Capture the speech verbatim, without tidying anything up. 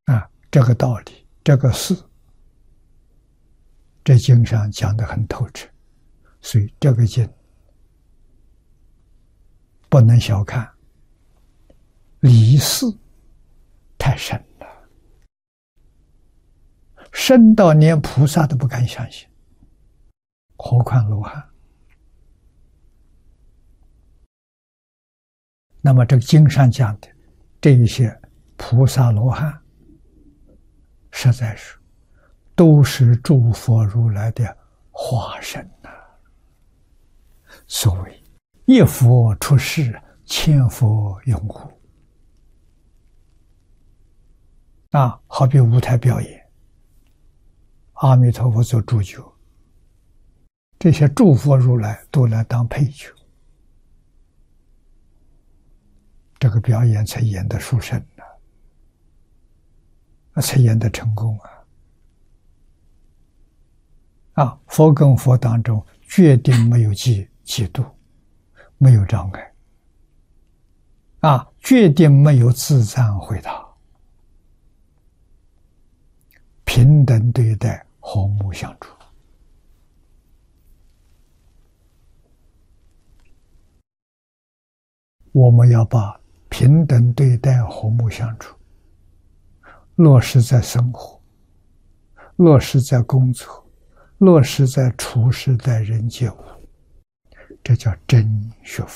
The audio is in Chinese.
啊，这个道理，这个事，这经上讲得很透彻，所以这个经不能小看，理事太深了，深到连菩萨都不敢相信，何况罗汉。那么这个经上讲的这一些菩萨罗汉，实在是都是诸佛如来的化身呐、啊。所谓一佛出世，千佛拥护啊，好比舞台表演，阿弥陀佛做主角，这些诸佛如来都来当配角，这个表演才演得殊胜呢、啊，才演得成功啊！啊，佛跟佛当中决定没有嫉嫉妒，没有障碍，啊，决定没有自赞回答，平等对待，和睦相处。我们要把平等对待、和睦相处落实在生活，落实在工作，落实在处事待人接物，这叫真学佛。